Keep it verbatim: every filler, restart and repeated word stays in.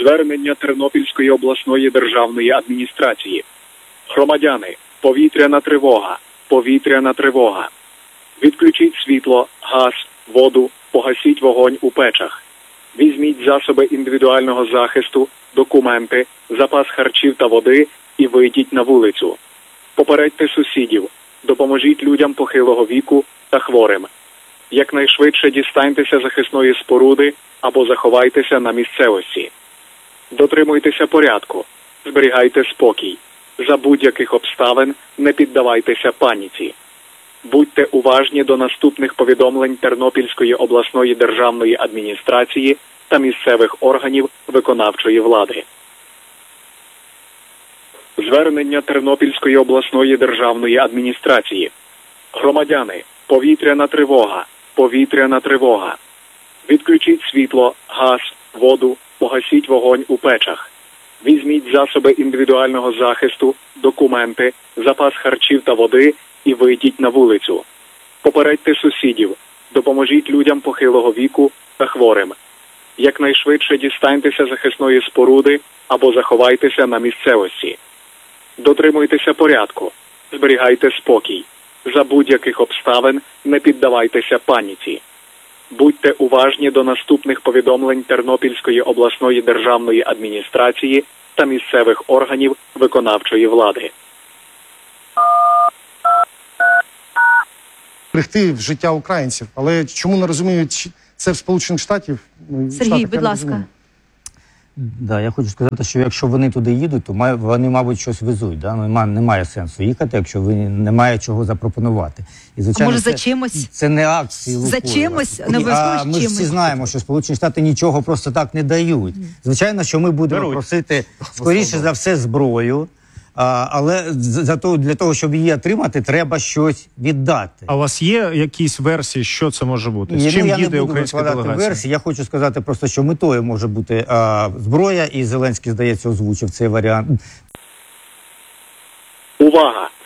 Звернення Тернопільської обласної державної адміністрації. Громадяни, повітряна тривога, повітряна тривога. Відключіть світло, газ, воду, погасіть вогонь у печах. Візьміть засоби індивідуального захисту, документи, запас харчів та води і вийдіть на вулицю. Попередьте сусідів, допоможіть людям похилого віку та хворим. Якнайшвидше дістаньтеся захисної споруди або заховайтеся на місцевості. Дотримуйтеся порядку, зберігайте спокій. За будь-яких обставин не піддавайтеся паніці. Будьте уважні до наступних повідомлень Тернопільської обласної державної адміністрації та місцевих органів виконавчої влади. Звернення Тернопільської обласної державної адміністрації. Громадяни, повітряна тривога, повітряна тривога. Відключіть світло, газ, воду, погасіть вогонь у печах. Візьміть засоби індивідуального захисту, документи, запас харчів та води і вийдіть на вулицю. Попередьте сусідів, допоможіть людям похилого віку та хворим. Якнайшвидше дістаньтеся захисної споруди або заховайтеся на місцевості. Дотримуйтеся порядку, зберігайте спокій. За будь-яких обставин не піддавайтеся паніці. Будьте уважні до наступних повідомлень Тернопільської обласної державної адміністрації та місцевих органів виконавчої влади. Берегти життя українців. Але чому не розуміють це в Сполучених Штатах? Сергій, будь ласка. Да, я хочу сказати, що якщо вони туди їдуть, то має, вони, мабуть, щось везуть. Да? Немає, немає сенсу їхати, якщо ви немає чого запропонувати. І, звичайно, а може це, за чимось? Це не акції Лукойла. За чимось? Не А ми ж всі знаємо, що Сполучені Штати нічого просто так не дають. Звичайно, що ми будемо Беруть. просити, скоріше за все, зброю. А, але за то, для того, щоб її отримати, треба щось віддати. А у вас є якісь версії, що це може бути? З Ні, чим ну, їде українська делегація? Версії. Я хочу сказати просто, що метою може бути а, зброя, і Зеленський, здається, озвучив цей варіант. Увага!